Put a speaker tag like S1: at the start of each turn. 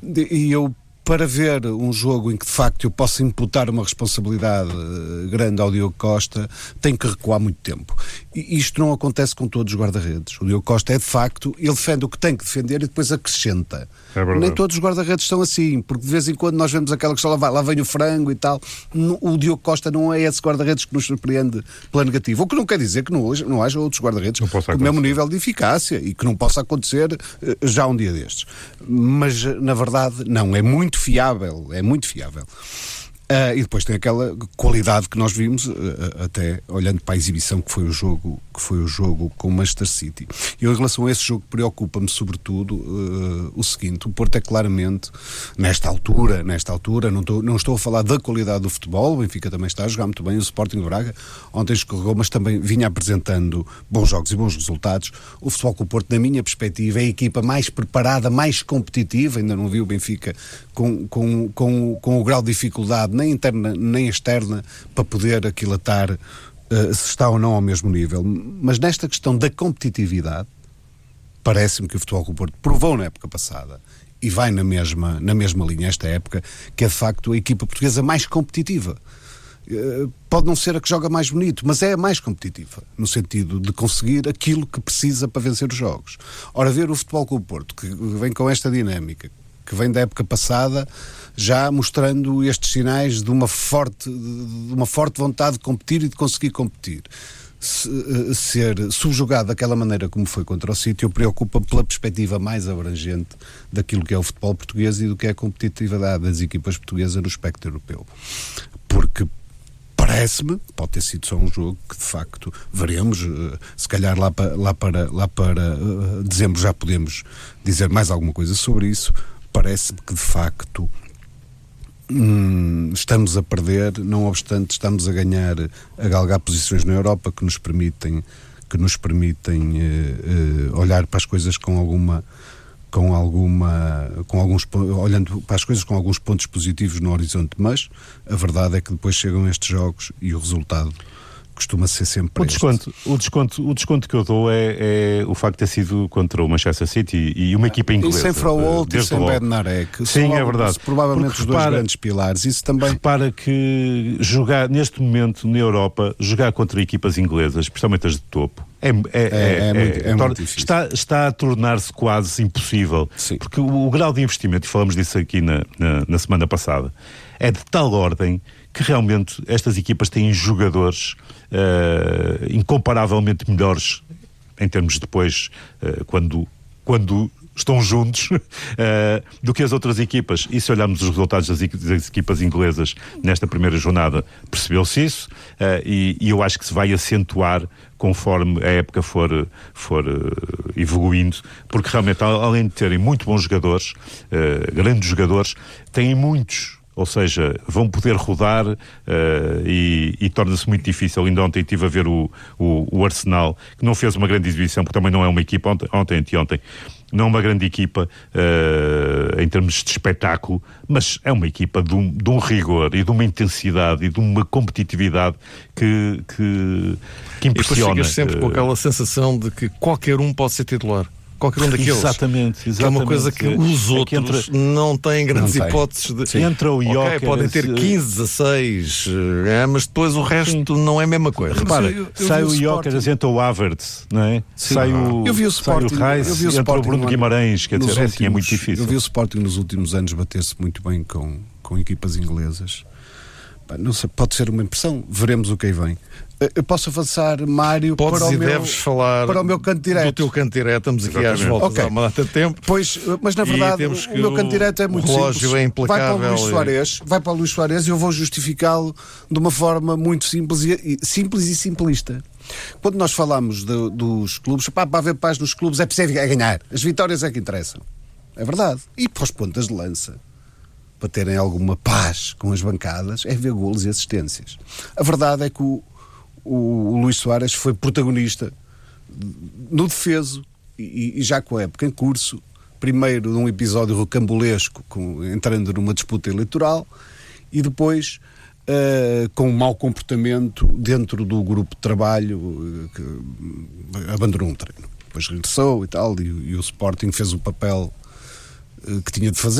S1: E eu, para ver um jogo em que de facto eu possa imputar uma responsabilidade grande ao Diogo Costa, tenho que recuar muito tempo. E isto não acontece com todos os guarda-redes. O Diogo Costa é de facto, ele defende o que tem que defender e depois acrescenta. Nem todos os guarda-redes são assim, porque de vez em quando nós vemos aquela questão, lá vem o frango e tal. O Diogo Costa não é esse guarda-redes que nos surpreende pela negativa. O que não quer dizer que não haja outros guarda-redes com o mesmo nível de eficácia e que não possa acontecer já um dia destes. Mas, na verdade, não. É muito fiável. E depois tem aquela qualidade que nós vimos, até olhando para a exibição que foi o jogo com o Manchester City. E em relação a esse jogo preocupa-me sobretudo o seguinte: o Porto é claramente, nesta altura, não estou a falar da qualidade do futebol, o Benfica também está a jogar muito bem, o Sporting de Braga ontem escorregou, mas também vinha apresentando bons jogos e bons resultados. O Futebol Clube do Porto, na minha perspectiva, é a equipa mais preparada, mais competitiva. Ainda não vi o Benfica com o grau de dificuldade, nem interna nem externa, para poder aquilatar se está ou não ao mesmo nível. Mas nesta questão da competitividade, parece-me que o Futebol Clube do Porto provou na época passada e vai na mesma linha esta época, que é de facto a equipa portuguesa mais competitiva. Pode não ser a que joga mais bonito, mas é a mais competitiva, no sentido de conseguir aquilo que precisa para vencer os jogos. Ora, ver o Futebol Clube do Porto, que vem com esta dinâmica, que vem da época passada, já mostrando estes sinais de uma forte vontade de competir e de conseguir competir. Ser subjugado daquela maneira como foi contra o City, preocupa-me pela perspectiva mais abrangente daquilo que é o futebol português e do que é a competitividade das equipas portuguesas no espectro europeu. Porque parece-me, pode ter sido só um jogo que de facto veremos, se calhar lá para dezembro já podemos dizer mais alguma coisa sobre isso. Parece-me que de facto estamos a perder, não obstante estamos a ganhar, a galgar posições na Europa que nos permitem olhar para as coisas olhando para as coisas com alguns pontos positivos no horizonte. Mas a verdade é que depois chegam estes jogos e o resultado costuma ser sempre
S2: o desconto que eu dou é o facto de ter sido contra o Manchester City e uma equipa inglesa.
S1: E sem Froholt e sem Bednarek.
S2: Sim, é verdade.
S1: Provavelmente os dois grandes pilares. Isso também.
S2: Repara que jogar, neste momento, na Europa, jogar contra equipas inglesas, especialmente as de topo, é muito difícil. Está a tornar-se quase impossível.
S1: Sim.
S2: Porque o grau de investimento, e falamos disso aqui na semana passada, é de tal ordem que realmente estas equipas têm jogadores incomparavelmente melhores em termos depois, quando estão juntos, do que as outras equipas. E se olharmos os resultados das equipas inglesas nesta primeira jornada, percebeu-se isso, e eu acho que se vai acentuar conforme a época for evoluindo, porque realmente, além de terem muito bons jogadores, grandes jogadores, têm muitos. Ou seja, vão poder rodar e torna-se muito difícil. Ainda ontem estive a ver o Arsenal, que não fez uma grande exibição, porque também não é uma equipa, anteontem, não é uma grande equipa em termos de espetáculo, mas é uma equipa de um rigor e de uma intensidade e de uma competitividade que impressiona.
S3: E depois ficas sempre com aquela sensação de que qualquer um pode ser titular. Qualquer um daqueles.
S2: Exatamente.
S3: Que é uma coisa que os outros não têm grandes hipóteses de...
S2: Entra o Jóqueres...
S3: podem ter 15, 16, mas depois o resto não é a mesma coisa.
S2: Repara, sai o Jóqueres, entra o Havertz, não é? Sai o Reis, entra o Bruno Guimarães, quer dizer, é muito difícil.
S1: Eu vi o Sporting nos últimos anos bater-se muito bem com equipas inglesas. Não sei, pode ser uma impressão, veremos o que aí vem. Eu posso avançar, Mário,
S3: deves falar
S1: para o meu canto direto.
S3: Do teu canto direto, estamos aqui às voltas há uma data de tempo.
S1: Pois, mas na verdade o meu canto direto é muito simples.
S3: É implacável.
S1: Vai para o Luís Soares e eu vou justificá-lo de uma forma muito simples e simplista. Quando nós falamos dos clubes, para haver paz nos clubes é preciso ganhar. As vitórias é que interessam. É verdade. E para os pontas de lança, para terem alguma paz com as bancadas, é ver golos e assistências. A verdade é que o Luís Soares foi protagonista no defeso e já com a época em curso, primeiro num episódio rocambolesco, entrando numa disputa eleitoral, e depois com um mau comportamento dentro do grupo de trabalho, que abandonou um treino. Depois regressou e tal, e o Sporting fez o papel que tinha de fazer.